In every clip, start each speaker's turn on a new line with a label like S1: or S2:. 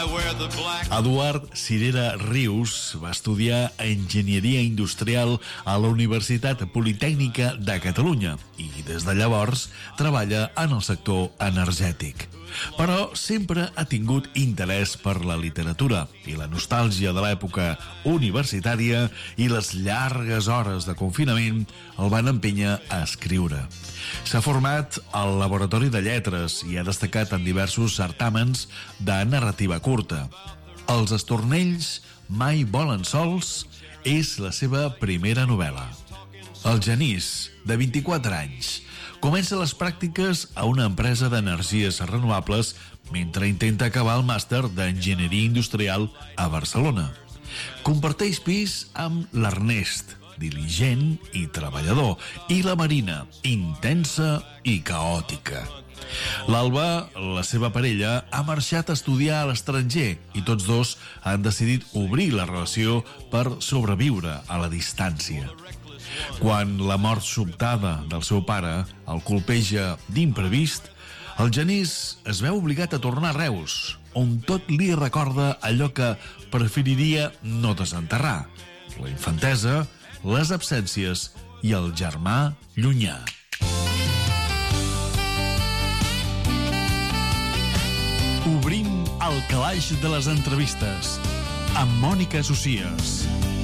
S1: Eduard Cirera Rius va estudiar Enginyeria Industrial a la Universitat Politècnica de Catalunya i des de llavors treballa en el sector energètic. Però sempre ha tingut interès per la literatura i la nostàlgia de l'època universitària i les llargues hores de confinament el van empènyer a escriure. S'ha format al Laboratori de Lletres i ha destacat en diversos certàmens de narrativa curta. Els estornells mai volen sols és la seva primera novel·la. El Genís, de 24 anys, comença les pràctiques a una empresa d'energies renovables mentre intenta acabar el màster d'Enginyeria Industrial a Barcelona. Comparteix pis amb l'Ernest, diligent i treballador, i la Marina, intensa i caòtica. L'Alba, la seva parella, ha marxat a estudiar a l'estranger i tots dos han decidit obrir la relació per sobreviure a la distància. Quan la mort sobtada del seu pare el colpeja d'imprevist, el Genís es veu obligat a tornar a Reus, on tot li recorda allò que preferiria no desenterrar: la infantesa, les absències i el germà llunyà. Obrim el calaix de les entrevistes amb Mònica Socias.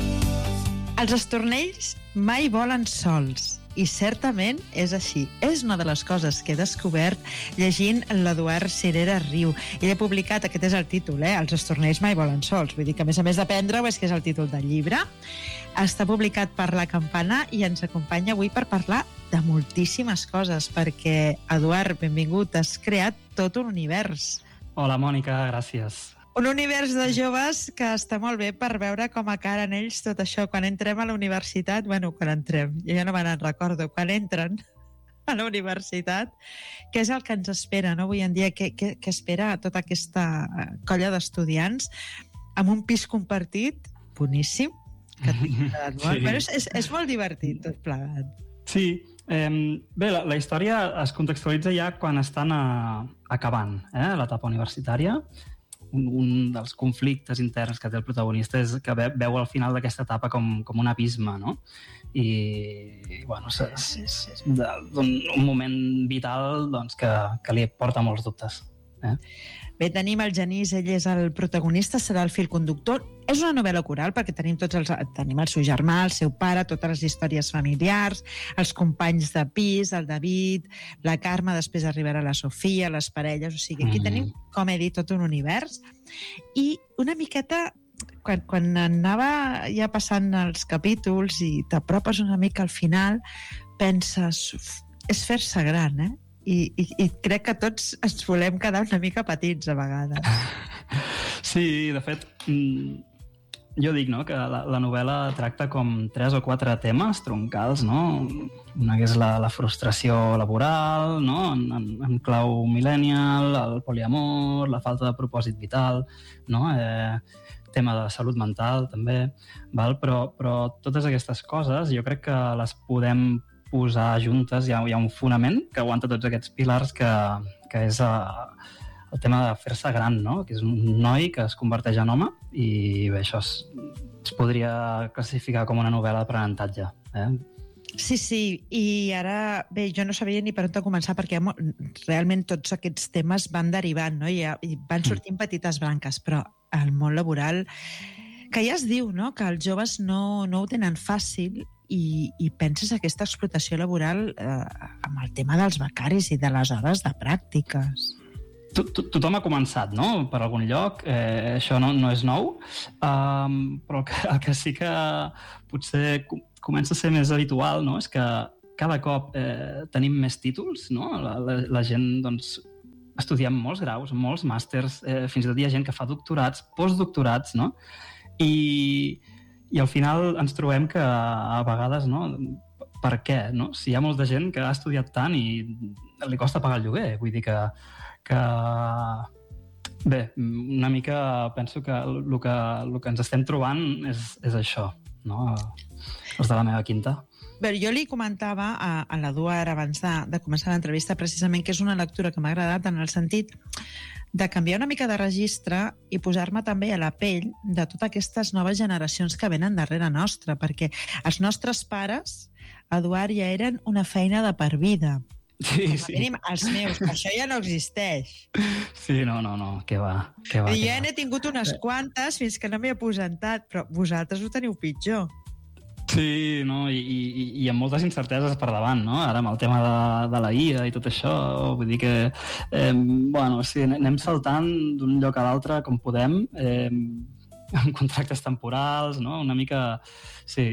S2: Els estornells mai volen sols, i certament és així. És una de les coses que he descobert llegint l'Eduard Cirera Riu. Ell ha publicat, aquest és el títol, Els estornells mai volen sols. Vull dir que, a més d'aprendre-ho, és que és el títol del llibre. Està publicat per La Campana i ens acompanya avui per parlar de moltíssimes coses, perquè, Eduard, benvingut, has creat tot un univers.
S3: Hola, Mònica, gràcies.
S2: Un univers de joves que està molt bé per veure com acaren ells tot això. Quan entrem a la universitat, quan entrem, jo ja no me n'en recordo, quan entren a la universitat, què és el que ens espera, no? Avui en dia, què espera tota aquesta colla d'estudiants amb un pis compartit boníssim, que sí. És molt divertit tot plegat.
S3: Sí, bé, la història es contextualitza ja quan estan acabant l'etapa universitària. Un dels conflictes interns que té el protagonista és que veu al final d'aquesta etapa com un abisme, no? I bueno, és un moment vital, doncs, que li porta molts dubtes.
S2: Bé, tenim el Genís, ell és el protagonista, serà el fil conductor. És una novel·la coral perquè tenim el seu germà, el seu pare, totes les històries familiars, els companys de pis, el David, la Carme, després arribarà la Sofia, les parelles, o sigui, aquí tenim, com he dit, tot un univers. I una miqueta, quan anava ja passant els capítols i t'apropes una mica al final, penses, és fer-se gran, I crec que tots ens volem quedar una mica petits a vegades.
S3: Sí, de fet, jo dic, no?, que la novel·la tracta com 3 o 4 temes troncals, no? Una que és la frustració laboral, no?, en clau millennial, el poliamor, la falta de propòsit vital, no?, tema de salut mental també, val? Però totes aquestes coses jo crec que les podem posar juntes, hi ha un fonament que aguanta tots aquests pilars que és el tema de fer-se gran, no? Que és un noi que es converteix en home i bé, això es podria classificar com una novel·la d'aprenentatge.
S2: Sí, i ara, bé, jo no sabia ni per on començar perquè realment tots aquests temes van derivant, no? I van sortint petites branques, però el món laboral, que ja es diu, no?, que els joves no ho tenen fàcil i penses aquesta explotació laboral amb el tema dels becaris i de les hores de pràctiques.
S3: Tothom ha començat, no?, per algun lloc, això no és nou, però el que sí que potser comença a ser més habitual, no?, és que cada cop tenim més títols, no?, la gent, doncs, estudiem molts graus, molts màsters, fins i tot hi ha gent que fa doctorats, postdoctorats, no?, i al final ens trobem que a vegades, no, per què, no? Si hi ha molta gent que ha estudiat tant i li costa pagar el lloguer, vull dir que bé, una mica penso que el que ens estem trobant és això, no? Els de la meva quinta.
S2: Bé, jo li comentava a l'Eduard abans de començar l'entrevista precisament que és una lectura que m'ha agradat en el sentit de canviar una mica de registre i posar-me també a la pell de totes aquestes noves generacions que venen darrere nostra, perquè els nostres pares, Eduard, ja eren una feina de per vida.
S3: Sí,
S2: Com a mínim els meus, que això ja no existeix.
S3: Sí, no, què va.
S2: Jo ja n'he tingut unes quantes fins que no m'hi he aposentat, però vosaltres ho teniu pitjor.
S3: Sí, no? I amb moltes incerteses per davant, no? Ara amb el tema de la IA i tot això, vull dir que sí, anem saltant d'un lloc a l'altre com podem, amb contractes temporals, no? Una mica... Sí,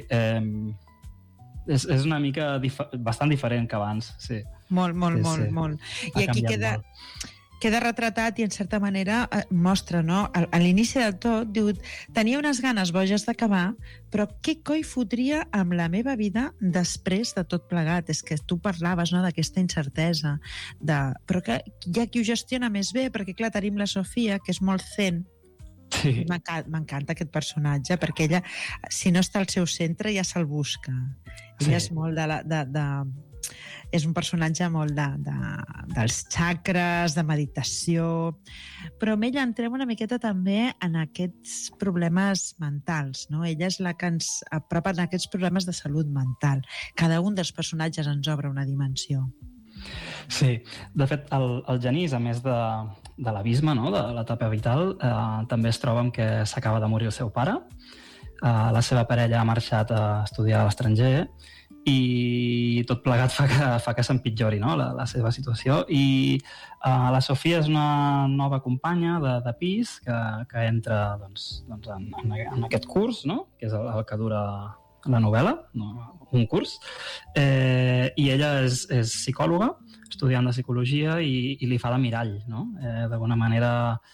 S3: és una mica bastant diferent que abans, sí.
S2: Molt. I aquí queda retratat i, en certa manera, mostra, no? A l'inici del tot, diu, tenia unes ganes boges d'acabar, però què coi fotria amb la meva vida després de tot plegat? És que tu parlaves, no?, d'aquesta incertesa, però que hi ha qui ho gestiona més bé, perquè, clar, tenim la Sofia, que és molt zen. Sí. M'encanta aquest personatge, perquè ella, si no està al seu centre, ja se'l busca. Ella és molt és un personatge molt dels xacres, de meditació, però amb ella entrem una miqueta també en aquests problemes mentals, no? Ella és la que ens apropa en aquests problemes de salut mental. Cada un dels personatges ens obre una dimensió.
S3: Sí, de fet, el Genís, a més de l'abisme, no?, de l'etapa vital, també es troba amb que s'acaba de morir el seu pare, la seva parella ha marxat a estudiar a l'estranger, i tot plegat fa que s'empitjori, no?, la seva situació. I la Sofia és una nova companya de pis que entra en aquest curs, no?, que és el que dura la novel·la, un curs, i ella és psicòloga, estudiant de psicologia, i li fa de mirall, no? D'alguna manera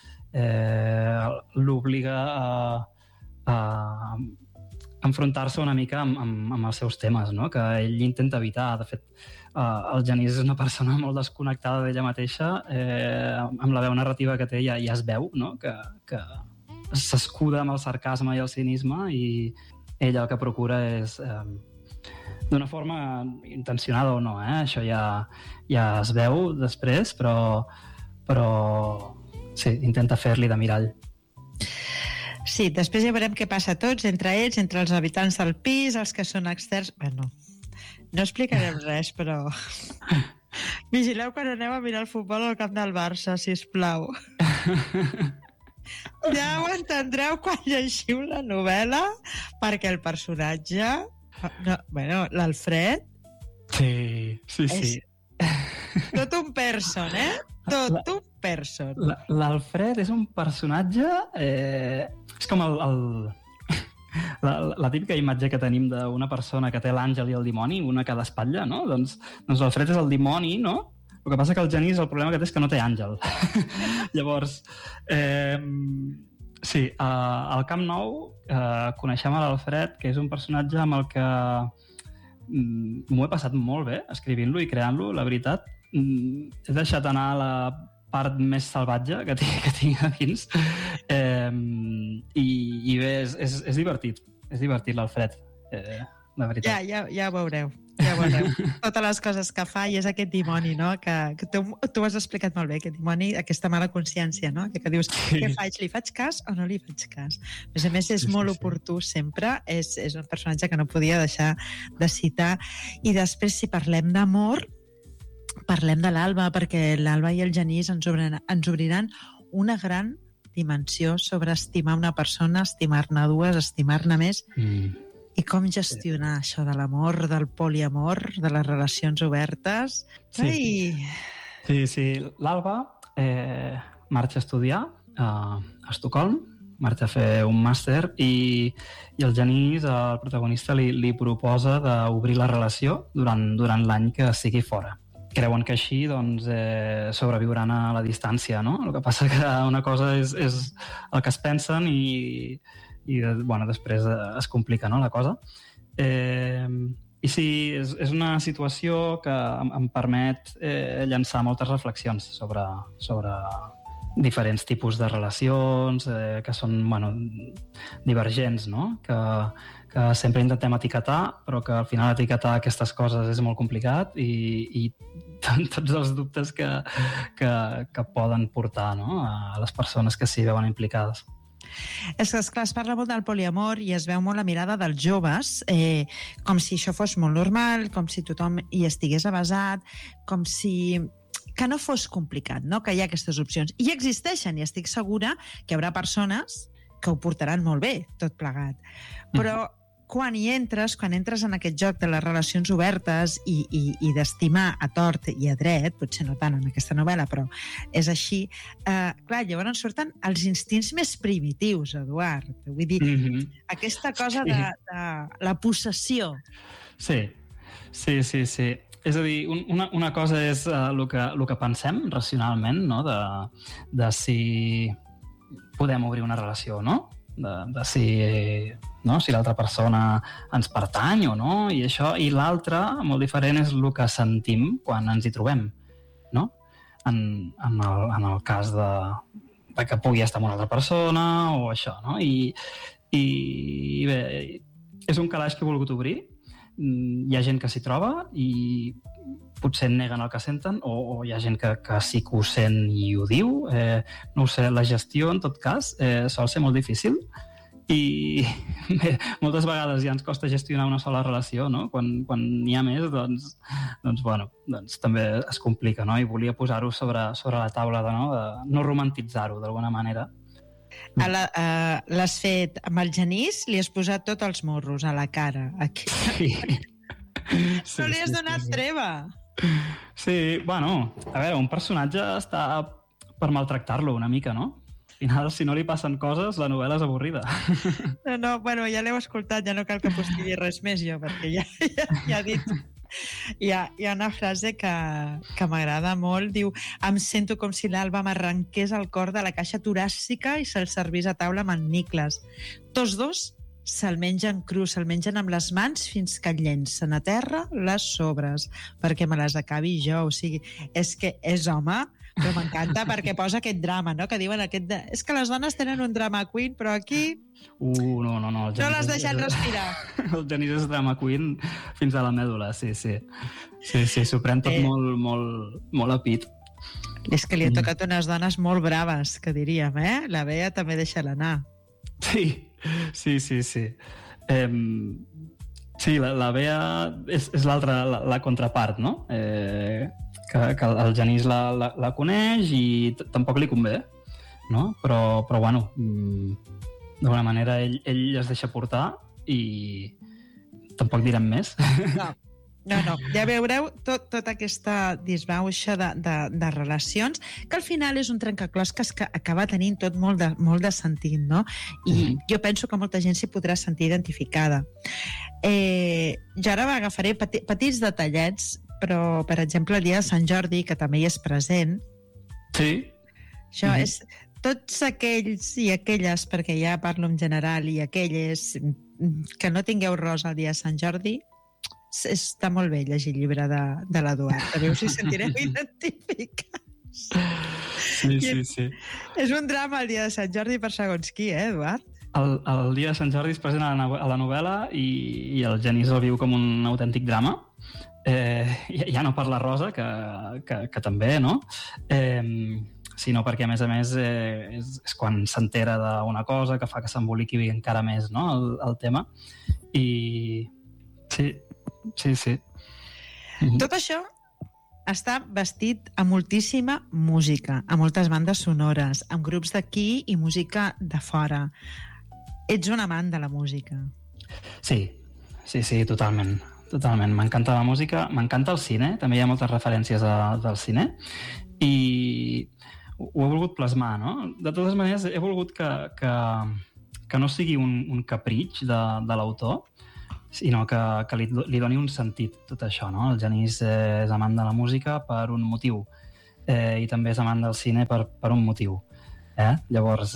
S3: l'obliga a enfrontar-se una mica amb els seus temes, no?, que ell intenta evitar. De fet, el Genís és una persona molt desconnectada d'ella mateixa, amb la veu narrativa que té ja es veu, no?, que s'escuda amb el sarcasme i el cinisme, i ella el que procura és, d'una forma intencionada o no, això ja es veu després, però sí, intenta fer-li de mirall.
S2: Sí, després ja veurem què passa a tots, entre ells, entre els habitants del pis, els que són externs... Bueno, no explicarem res, però... Vigileu quan aneu a mirar el futbol al camp del Barça, sisplau. Ja ho entendreu quan llegiu la novel·la, perquè el personatge... Bueno, l'Alfred...
S3: Sí.
S2: Tot un person, Tot un person.
S3: L'Alfred és un personatge... És com la típica imatge que tenim d'una persona que té l'àngel i el dimoni, una a cada espatlla, no? Doncs l'Alfred és el dimoni, no? El que passa que el Genís, el problema que té és que no té àngel. Llavors, sí, al Camp Nou coneixem a l'Alfred, que és un personatge amb el que m'ho he passat molt bé escrivint-lo i creant-lo, la veritat. He deixat anar la part més salvatge que tinc a dins, i bé, és divertit l'Alfred, la veritat.
S2: Ja ho veureu. Totes les coses que fa, i és aquest dimoni, no?, que tu has explicat molt bé, aquest dimoni, aquesta mala consciència, no?, que dius, què faig? Li faig cas o no li faig cas? A més, és molt oportú sempre, és un personatge que no podia deixar de citar. I després, si parlem d'amor, parlem de l'Alba, perquè l'Alba i el Genís ens obriran una gran dimensió sobre estimar una persona, estimar-ne dues, estimar-ne més, i com gestionar això de l'amor, del poliamor, de les relacions obertes.
S3: Sí. L'Alba marxa a estudiar a Estocolm, marxa a fer un màster, i el Genís, el protagonista, li proposa d'obrir la relació durant l'any que sigui fora. Creuen que així sobreviuran a la distància, no? El que passa que una cosa és el que es pensen i després es complica, no, la cosa. I sí, és una situació que em permet llançar moltes reflexions sobre diferents tipus de relacions que són divergents, no? Que sempre intentem etiquetar, però que al final etiquetar aquestes coses és molt complicat i tots els dubtes que poden portar, no? A les persones que s'hi veuen implicades.
S2: És que, esclar, es parla molt del poliamor i es veu molt la mirada dels joves, com si això fos molt normal, com si tothom hi estigués avasat, com si que no fos complicat, no? Que hi ha aquestes opcions. I existeixen, i estic segura que hi haurà persones que ho portaran molt bé, tot plegat. Però quan entres en aquest joc de les relacions obertes i d'estimar a tort i a dret, potser no tant en aquesta novel·la, però és així, clar, llavors surten els instints més primitius, Eduard. Vull dir, aquesta cosa de la possessió.
S3: Sí. És a dir, una cosa és el que pensem racionalment, no? De si podem obrir una relació o no, de si l'altra persona ens pertany o no, i això. I l'altre, molt diferent, és el que sentim quan ens hi trobem, no? En el cas de que pugui estar amb una altra persona o això, no? I bé, és un calaix que he volgut obrir. Hi ha gent que s'hi troba i potser neguen el que senten, o hi ha gent que sí que ho sent i ho diu. No ho sé, la gestió, en tot cas, sol ser molt difícil i bé, moltes vegades ja ens costa gestionar una sola relació, no? Quan n'hi ha més, doncs també es complica, no? I volia posar-ho sobre la taula, de no romantitzar-ho d'alguna manera.
S2: L'has fet amb el Genís, li has posat tots els morros a la cara. Aquí. Sí. No li has donat treva.
S3: Sí, a veure, un personatge està per maltractar-lo una mica, no? Al final, si no li passen coses, la novel·la és avorrida.
S2: No, ja l'heu escoltat, ja no cal que postigui res més jo, perquè ja ha dit... Hi ha una frase que m'agrada molt, diu: em sento com si l'Alba m'arrenqués el cor de la caixa toràcica i se'l servís a taula amb en Niklas. Tots dos se'l mengen cru, se'l mengen amb les mans fins que llencen a terra les sobres, perquè me les acabi jo. O sigui, és que és home, però m'encanta perquè posa aquest drama, no? Que diuen és que les dones tenen un drama queen, però aquí...
S3: No.
S2: No l'has deixat respirar.
S3: El Genís és drama queen fins a la mèdula, sí. S'ho pren tot molt a pit.
S2: És que li ha tocat unes dones molt braves, que diríem, eh? La Bea també deixa-la anar.
S3: Sí. Sí, la Bea és l'altra, la contrapart, no? Que el Genís la coneix i tampoc li convé, no? Però bueno, d'alguna manera ell es deixa portar i tampoc direm més.
S2: No. Ja veureu tota aquesta disbauxa de relacions, que al final és un trencaclosques que acaba tenint tot molt de sentit, no? I jo penso que molta gent s'hi podrà sentir identificada. Jo ara agafaré petits detallets, però, per exemple, el dia de Sant Jordi, que també hi és present.
S3: Sí.
S2: Això és... Tots aquells i aquelles, perquè ja parlo en general, i aquelles que no tingueu rosa el dia de Sant Jordi, està molt bé llegir el llibre de l'Eduard. També us hi sentireu identificats.
S3: Sí.
S2: És un drama el dia de Sant Jordi per segons qui, Eduard?
S3: El dia de Sant Jordi és present a la novel·la i el Genís el viu com un autèntic drama. Ja no per la Rosa, que també, no? Sinó perquè, a més, és quan s'entera d'una cosa que fa que s'emboliqui encara més, no?, el tema. I sí.
S2: Tot això està vestit amb moltíssima música, amb moltes bandes sonores, amb grups d'aquí i música de fora. Ets un amant de la música.
S3: Sí, totalment. M'encanta la música, m'encanta el cine, també hi ha moltes referències del cine, i ho he volgut plasmar, no? De totes maneres, he volgut que no sigui un capritx de l'autor, sinó que li doni un sentit tot això, no? El Genís és amant de la música per un motiu, i també és amant del cine per un motiu. Llavors,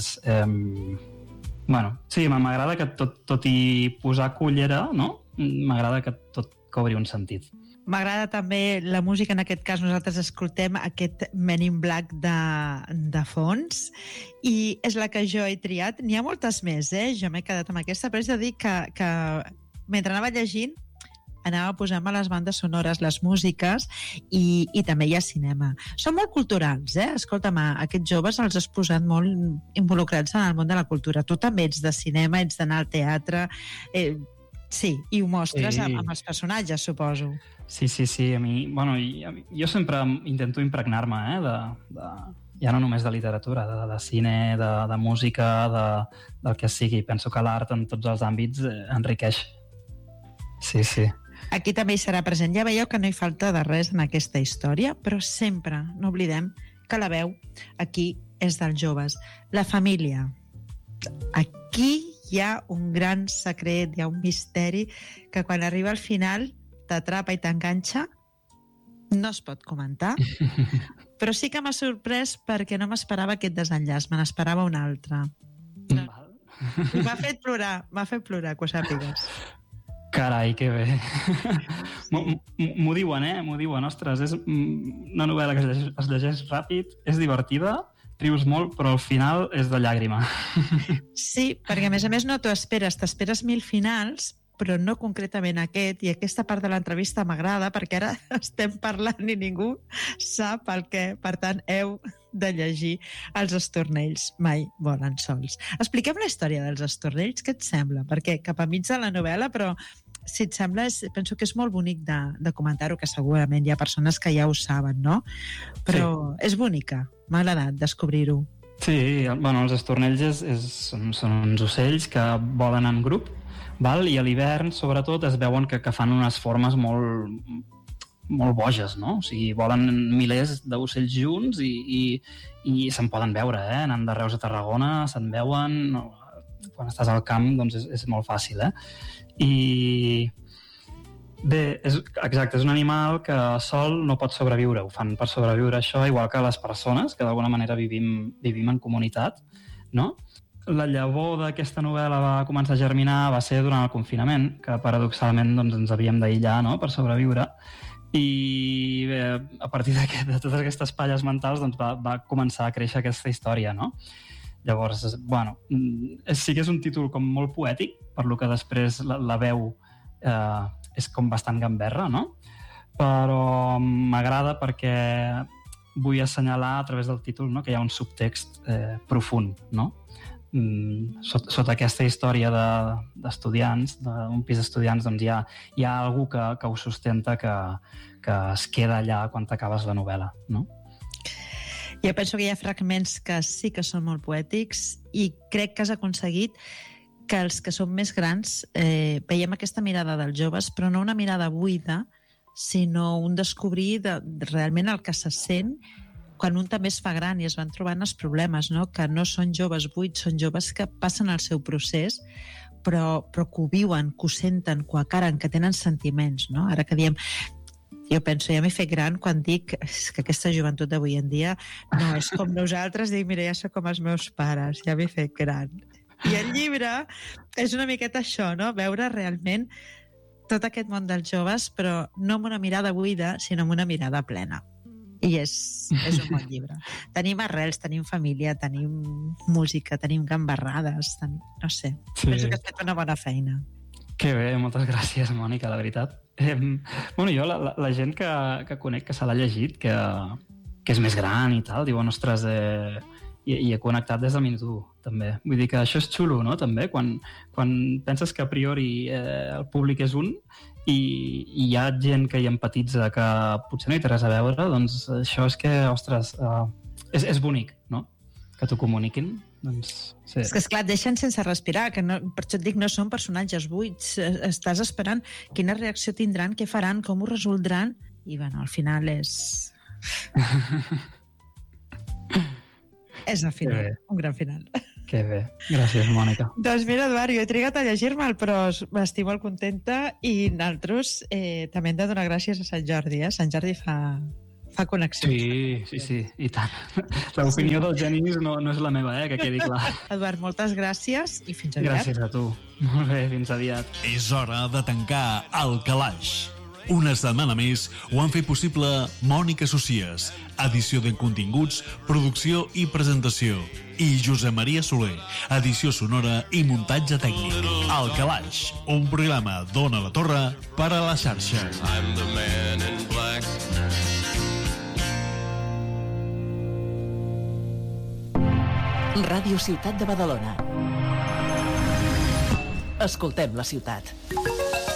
S3: sí, m'agrada que tot i posar cullera, no? M'agrada que tot cobri un sentit.
S2: M'agrada també la música, en aquest cas nosaltres escoltem aquest Men in Black de fons, i és la que jo he triat. N'hi ha moltes més, jo m'he quedat amb aquesta, però és de dir que mentre anava llegint anava posant-me les bandes sonores, les músiques, i també hi ha cinema. Són molt culturals, Escolta'm, aquests joves els has posat molt involucrats en el món de la cultura. Tu també ets de cinema, ets d'anar al teatre, sí, i ho mostres amb els personatges, suposo.
S3: Sí, a mi, jo sempre intento impregnar-me, ja no només de literatura, de cine, de música, del que sigui. Penso que l'art en tots els àmbits enriqueix. Sí.
S2: Aquí també hi serà present. Ja veieu que no hi falta de res en aquesta història, però sempre no oblidem que la veu aquí és dels joves. La família. Aquí hi ha un gran secret, hi ha un misteri que quan arriba al final t'atrapa i t'enganxa. No es pot comentar, però sí que m'ha sorprès perquè no m'esperava aquest desenllaç, me n'esperava un altre. M'ha fet plorar, que ho sàpigues.
S3: Carai, que bé. M'ho diuen, M'ho diuen. Ostres, és una novel·la que es llegeix ràpid, és divertida, rius molt, però al final és de llàgrima.
S2: Sí, perquè a més no t'ho esperes. T'esperes 1000 finals, però no concretament aquest, i aquesta part de l'entrevista m'agrada perquè ara estem parlant i ningú sap el què. Per tant, heu de llegir Els estornells mai volen sols. Expliquem la història dels estornells, què et sembla? Perquè cap a mig de la novel·la, però si et sembla, penso que és molt bonic de comentar-ho, que segurament hi ha persones que ja ho saben, no? Però sí. És bonica, m'ha agradat descobrir-ho.
S3: Sí, els estornells són uns ocells que volen en grup, i a l'hivern, sobretot, es veuen que fan unes formes molt boges, no? O sigui, volen milers d'ocells junts i se'n poden veure, Anant de Reus a Tarragona se'n veuen, quan estàs al camp doncs és molt fàcil, I bé, exacte, és un animal que sol no pot sobreviure, ho fan per sobreviure això, igual que les persones, que d'alguna manera vivim en comunitat, no? La llavor d'aquesta novel·la va començar a germinar va ser durant el confinament, que paradoxalment doncs, ens havíem d'aïllar, no?, per sobreviure, i bé, a partir de totes aquestes palles mentals doncs, va començar a créixer aquesta història, no? Llavors, sí que és un títol com molt poètic, per lo que després la veu és com bastant gamberra, no? Però m'agrada perquè vull assenyalar a través del títol, no?, que hi ha un subtext profund, no? Sota aquesta història d'estudiants, d'un pis d'estudiants, doncs hi ha algú que ho sustenta, que es queda allà quan t'acabes la novel·la, no?
S2: Jo penso que hi ha fragments que sí que són molt poètics i crec que has aconseguit que els que són més grans veiem aquesta mirada dels joves, però no una mirada buida, sinó un descobrir realment el que se sent quan un també es fa gran i es van trobant els problemes, no? Que no són joves buits, són joves que passen el seu procés, però que ho viuen, que ho senten, que ho acaren, que tenen sentiments, no? Ara que diem... Jo penso, ja m'he fet gran quan dic que aquesta joventut d'avui en dia no és com nosaltres, dic, mira, ja soc com els meus pares, ja m'he fet gran. I el llibre és una miqueta això, no? Veure realment tot aquest món dels joves, però no amb una mirada buida, sinó amb una mirada plena. I és un bon llibre. Tenim arrels, tenim família, tenim música, tenim gambarrades, no sé. Sí. Penso que has fet una bona feina.
S3: Que bé, moltes gràcies, Mònica, la veritat. Jo, la gent que conec que se l'ha llegit, que és més gran i tal, diuen, ostres, i he connectat des del minut 1, també. Vull dir que això és xulo, no?, també, quan penses que a priori el públic és un i hi ha gent que hi empatitza que potser no hi té res a veure, doncs això és que, ostres, és bonic, no?, que t'ho comuniquin. Doncs, sí.
S2: És que, esclar, et deixen sense respirar, que no, per això et dic, no són personatges buits, estàs esperant quina reacció tindran, què faran, com ho resoldran, i bueno, al final és el final, un gran final.
S3: Que bé, gràcies, Mònica.
S2: Doncs mira, Eduard, jo he trigat a llegir-me'l, però m'estic molt contenta, i nosaltres també hem de donar gràcies a Sant Jordi, Sant Jordi fa connexions.
S3: Sí, i tant. L'opinió del Genís no és la meva, que quedi clar.
S2: Eduard, moltes gràcies i fins aviat.
S3: Gràcies a tu. Molt bé, fins aviat.
S1: És hora de tancar el calaix. Una setmana més ho han fet possible Mònica Socies, edició de continguts, producció i presentació, i Josep Maria Soler, edició sonora i muntatge tècnic. El Calaix, un programa d'Ona la Torre per a la xarxa. I'm the man in black.
S4: Ràdio Ciutat de Badalona. Escoltem la ciutat.